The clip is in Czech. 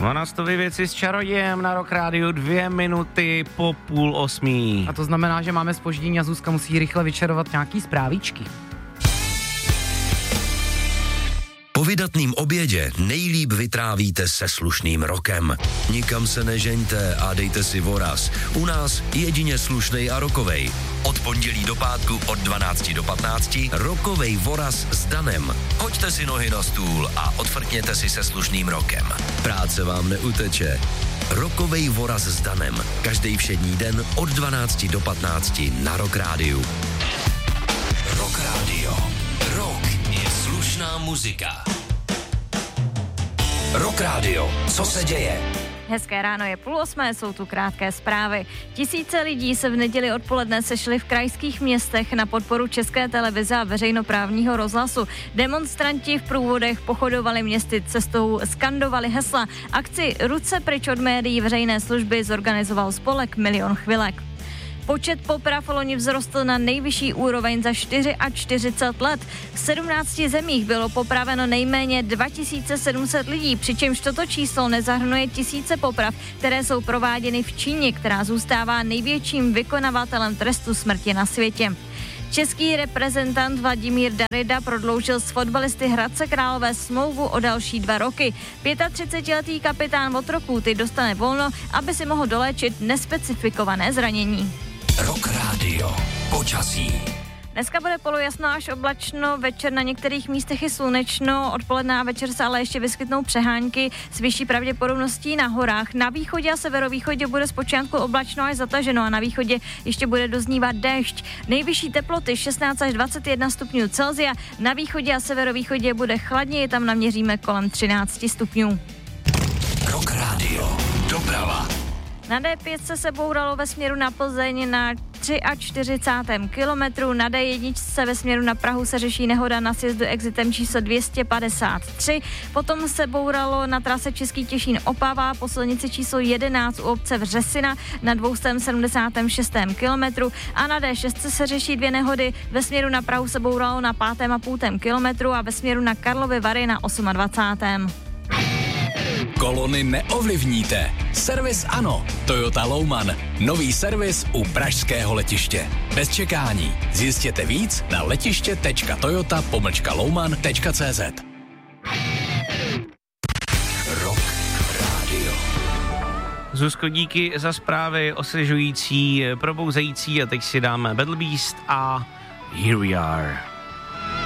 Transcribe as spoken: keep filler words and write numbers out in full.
dvanáctové věci s čarodějem na Rock Rádiu, dvě minuty po půl osmí. A to znamená, že máme zpoždění a Zuzka musí rychle vyčarovat nějaký zprávičky. Po vydatným obědě nejlíp vytrávíte se slušným rokem. Nikam se nežeňte a dejte si voraz. U nás jedině slušnej a rokovej. Od pondělí do pátku od dvanácti do patnácti rokovej voraz s Danem. Hoďte si nohy na stůl a odfrkněte si se slušným rokem. Práce vám neuteče. Rokovej voraz s Danem. Každý všední den od dvanácti do patnácti na Rock Rádiu. Rock Rádio. Rock je slušná muzika. Rock Rádio. Co se děje? Hezké ráno, je půl osmé, jsou tu krátké zprávy. Tisíce lidí se v neděli odpoledne sešli v krajských městech na podporu České televize a veřejnoprávního rozhlasu. Demonstranti v průvodech pochodovali městy cestou, skandovali hesla. Akci Ruce pryč od médií veřejné služby zorganizoval spolek Milion chvilek. Počet poprav loni vzrostl na nejvyšší úroveň za čtyřicet čtyři let. V sedmnácti zemích bylo popraveno nejméně dva tisíce sedm set lidí, přičemž toto číslo nezahrnuje tisíce poprav, které jsou prováděny v Číně, která zůstává největším vykonavatelem trestu smrti na světě. Český reprezentant Vladimír Darida prodloužil s fotbalisty Hradce Králové smlouvu o další dva roky. třicetiletý kapitán Otroků teď dostane volno, aby si mohl doléčit nespecifikované zranění. Rock Rádio. Počasí. Dneska bude polojasno až oblačno, večer na některých místech je slunečno, odpoledne a večer se ale ještě vyskytnou přehánky s vyšší pravděpodobností na horách. Na východě a severovýchodě bude zpočátku oblačno až zataženo a na východě ještě bude doznívat déšť. Nejvyšší teploty šestnáct až dvacet jedna stupňů Celsia, na východě a severovýchodě bude chladněji, tam naměříme kolem třináct stupňů. Rock Rádio. Doprava. Na D pět se bouralo ve směru na Plzeň na čtyřicátém třetím kilometru, na D jedna se ve směru na Prahu se řeší nehoda na sjezdu exitem číslo dvě stě padesát tři, potom se bouralo na trase Český Těšín Opava po silnici číslo jedenáct u obce Vřesina na dvě stě sedmdesát šest kilometru a na D šest se řeší dvě nehody, ve směru na Prahu se bouralo na pátém a půltém kilometru a ve směru na Karlovy Vary na dvacátém osmém Kolony neovlivníte. Servis ano. Toyota Louman. Nový servis u pražského letiště. Bez čekání. Zjistěte víc na letiště tečka toyota pomlčka louman tečka cé zet. Rock Rádio. Zuzko, díky za zprávy osvěžující, probouzející a teď si dáme Battle Beast a Here We Are.